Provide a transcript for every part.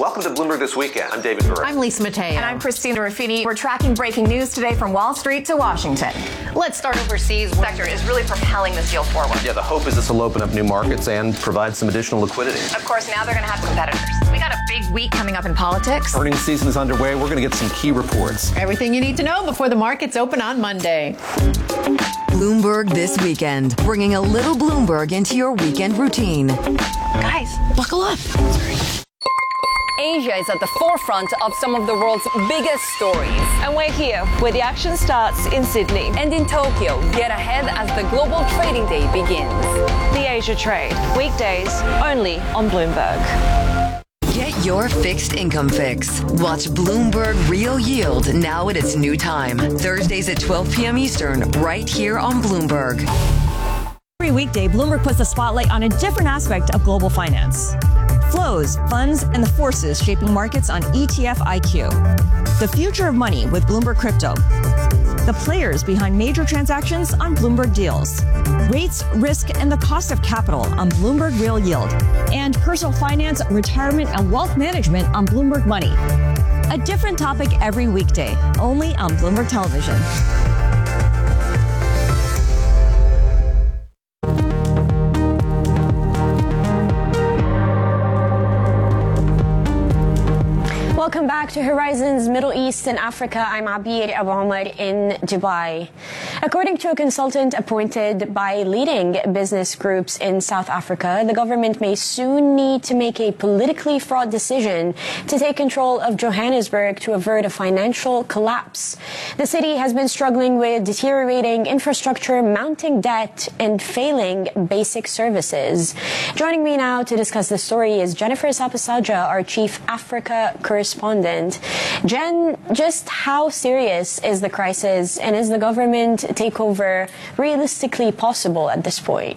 Welcome to Bloomberg This Weekend. I'm David Burr. I'm Lisa Mateo. And I'm Christina Ruffini. We're tracking breaking news today from Wall Street to Washington. Let's start overseas. The sector is really propelling this deal forward. Yeah, the hope is this will open up new markets and provide some additional liquidity. Of course, now they're going to have competitors. We got a big week coming up in politics. Earnings season is underway. We're going to get some key reports. Everything you need to know before the markets open on Monday. Bloomberg This Weekend, bringing a little Bloomberg into your weekend routine. Guys, buckle up. Asia is at the forefront of some of the world's biggest stories. And we're here, where the action starts in Sydney. And in Tokyo, get ahead as the global trading day begins. The Asia Trade, weekdays only on Bloomberg. Get your fixed income fix. Watch Bloomberg Real Yield now at its new time. Thursdays at 12 p.m. Eastern, right here on Bloomberg. Every weekday, Bloomberg puts the spotlight on a different aspect of global finance. Flows, funds, and the forces shaping markets on ETF IQ. The future of money with Bloomberg Crypto. The players behind major transactions on Bloomberg Deals. Rates, risk, and the cost of capital on Bloomberg Real Yield. And personal finance, retirement, and wealth management on Bloomberg Money. A different topic every weekday, only on Bloomberg Television. Welcome back to Horizons Middle East and Africa. I'm Abir Abu Ahmed in Dubai. According to a consultant appointed by leading business groups in South Africa, the government may soon need to make a politically fraught decision to take control of Johannesburg to avert a financial collapse. The city has been struggling with deteriorating infrastructure, mounting debt, and failing basic services. Joining me now to discuss the story is Jennifer Sapasaja, our Chief Africa Correspondent. Jen, just how serious is the crisis, and is the government takeover realistically possible at this point?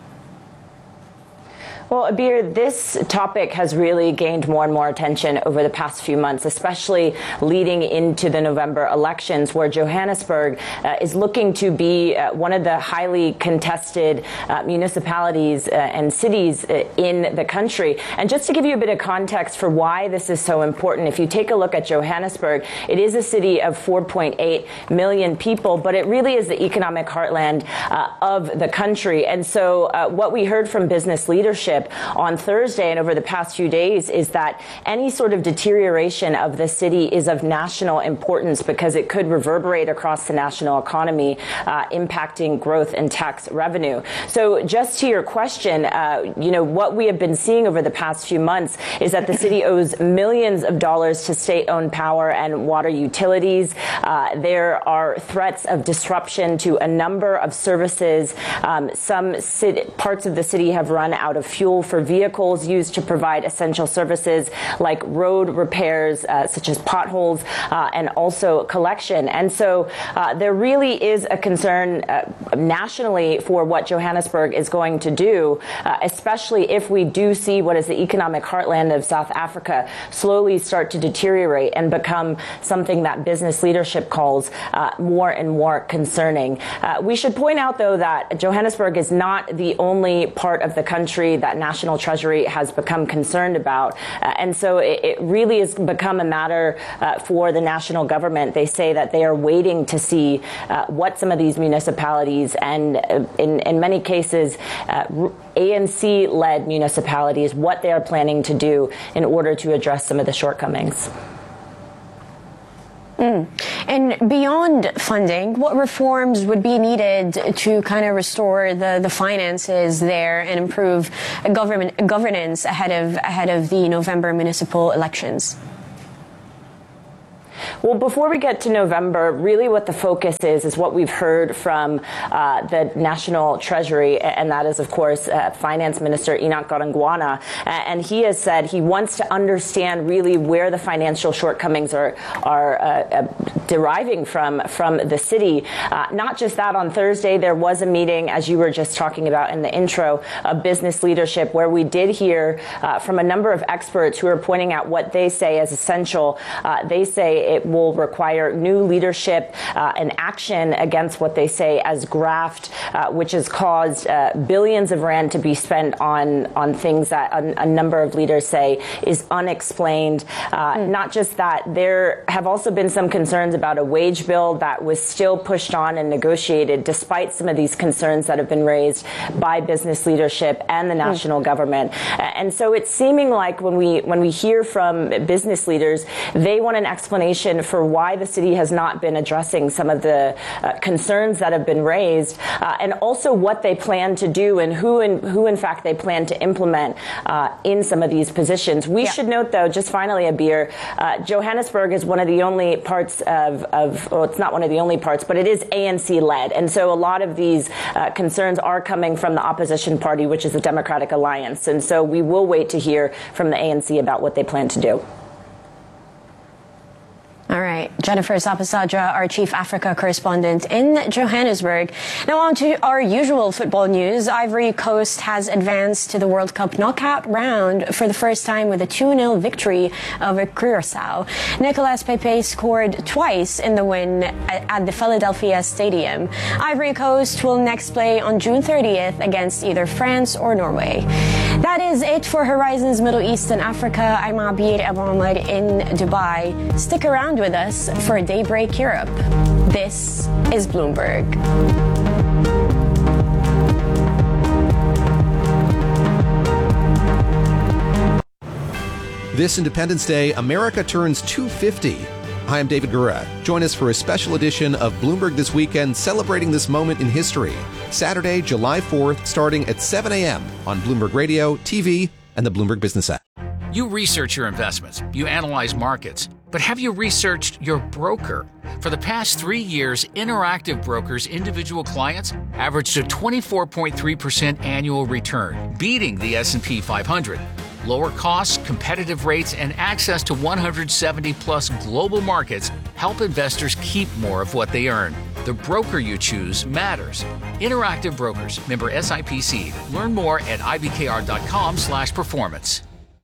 Well, Abir, this topic has really gained more and more attention over the past few months, especially leading into the November elections, where Johannesburg is looking to be one of the highly contested municipalities and cities in the country. And just to give you a bit of context for why this is so important, if you take a look at Johannesburg, it is a city of 4.8 million people, but it really is the economic heartland of the country. And so what we heard from business leadership on Thursday and over the past few days is that any sort of deterioration of the city is of national importance because it could reverberate across the national economy, impacting growth and tax revenue. So just to your question, what we have been seeing over the past few months is that the city owes millions of dollars to state-owned power and water utilities. There are threats of disruption to a number of services. Some parts of the city have run out of fuel for vehicles used to provide essential services like road repairs, such as potholes, and also collection. And so there really is a concern nationally for what Johannesburg is going to do, especially if we do see what is the economic heartland of South Africa slowly start to deteriorate and become something that business leadership calls more and more concerning. We should point out, though, that Johannesburg is not the only part of the country that National Treasury has become concerned about. And so it really has become a matter for the national government. They say that they are waiting to see what some of these municipalities and in many cases ANC-led municipalities, what they are planning to do in order to address some of the shortcomings. And beyond funding, what reforms would be needed to kind of restore the finances there and improve governance ahead of the November municipal elections? Well, before we get to November, really what the focus is what we've heard from the National Treasury, and that is, of course, Finance Minister Enoch Godongwana. And he has said he wants to understand really where the financial shortcomings are deriving from the city. Not just that, on Thursday, there was a meeting, as you were just talking about in the intro, of business leadership, where we did hear from a number of experts who are pointing out what they say is essential. They say it will require new leadership and action against what they say as graft, which has caused billions of rand to be spent on things that a number of leaders say is unexplained. Not just that, there have also been some concerns about a wage bill that was still pushed on and negotiated despite some of these concerns that have been raised by business leadership and the national government. And so it's seeming like when we hear from business leaders, they want an explanation for why the city has not been addressing some of the concerns that have been raised, and also what they plan to do and who in fact they plan to implement in some of these positions. We should note, though, just finally, Abir, Johannesburg is one of the only parts well, it's not one of the only parts, but it is ANC-led. And so a lot of these concerns are coming from the opposition party, which is the Democratic Alliance. And so we will wait to hear from the ANC about what they plan to do. All right. Jennifer Sapasadra, our chief Africa correspondent in Johannesburg. Now on to our usual football news. Ivory Coast has advanced to the World Cup knockout round for the first time with a 2-0 victory over Curaçao. Nicolas Pepe scored twice in the win at the Philadelphia Stadium. Ivory Coast will next play on June 30th against either France or Norway. That is it for Horizons Middle East and Africa. I'm Abir Abu Ahmed in Dubai. Stick around with us for Daybreak Europe. This is Bloomberg. This Independence Day, America turns 250. Hi, I'm David Gura. Join us for a special edition of Bloomberg This Weekend, celebrating this moment in history. Saturday, July 4th, starting at 7 a.m. on Bloomberg Radio, TV, and the Bloomberg Business app. You research your investments, you analyze markets, but have you researched your broker? For the past 3 years, Interactive Brokers' individual clients averaged a 24.3% annual return, beating the S&P 500. Lower costs, competitive rates, and access to 170-plus global markets help investors keep more of what they earn. The broker you choose matters. Interactive Brokers, member SIPC. Learn more at ibkr.com/performance.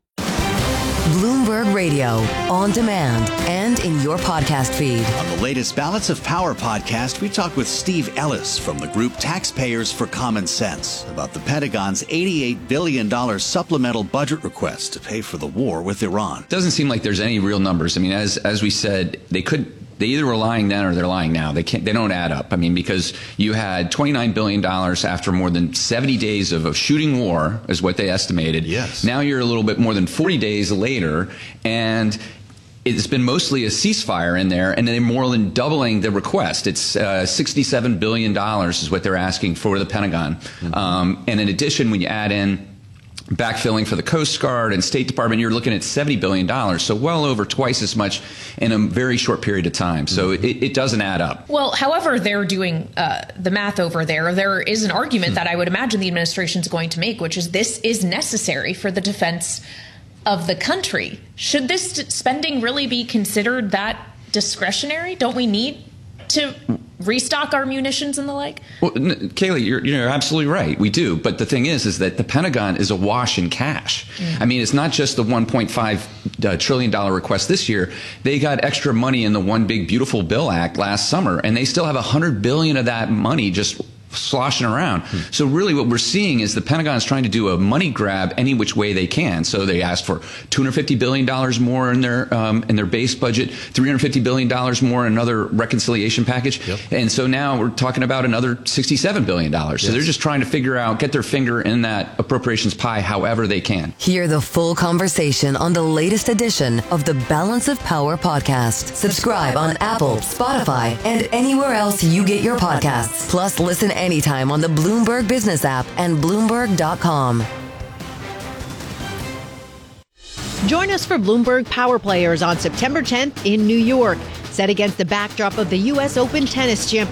Bloomberg Radio, on demand and in your podcast feed. On the latest Balance of Power podcast, we talk with Steve Ellis from the group Taxpayers for Common Sense about the Pentagon's $88 billion supplemental budget request to pay for the war with Iran. Doesn't seem like there's any real numbers. I mean, as we said, they either were lying then or they're lying now. They don't add up. I mean, because you had $29 billion after more than 70 days of a shooting war is what they estimated. Yes. Now you're a little bit more than 40 days later, and it's been mostly a ceasefire in there, and they're more than doubling the request. It's $67 billion is what they're asking for the Pentagon. Mm-hmm. And in addition, when you add in backfilling for the Coast Guard and State Department, you're looking at $70 billion, so well over twice as much in a very short period of time. So it doesn't add up. Well, however they're doing the math over there is an argument that I would imagine the administration is going to make, which is this is necessary for the defense of the country. Should this spending really be considered that discretionary? Don't we need to restock our munitions and the like? Well, Kaylee, you're absolutely right. We do. But the thing is that the Pentagon is awash in cash. I mean, it's not just the $1.5 trillion request this year. They got extra money in the One Big Beautiful Bill Act last summer, and they still have $100 billion of that money just sloshing around. So really what we're seeing is the Pentagon is trying to do a money grab any which way they can. So they asked for $250 billion more in their base budget, $350 billion more in another reconciliation package. Yep. And so now we're talking about another $67 billion. So they're just trying to get their finger in that appropriations pie however they can. Hear the full conversation on the latest edition of the Balance of Power podcast. Subscribe on Apple, Spotify, and anywhere else you get your podcasts. Plus, listen anytime on the Bloomberg Business app and Bloomberg.com. Join us for Bloomberg Power Players on September 10th in New York. Set against the backdrop of the U.S. Open Tennis Championship.